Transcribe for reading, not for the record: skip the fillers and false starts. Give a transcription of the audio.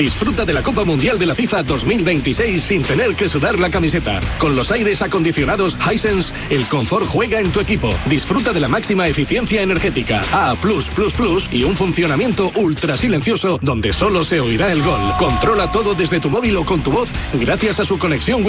Disfruta de la Copa Mundial de la FIFA 2026 sin tener que sudar la camiseta. Con los aires acondicionados Hisense, el confort juega en tu equipo. Disfruta de la máxima eficiencia energética A+++ y un funcionamiento ultra silencioso donde solo se oirá el gol. Controla todo desde tu móvil o con tu voz gracias a su conexión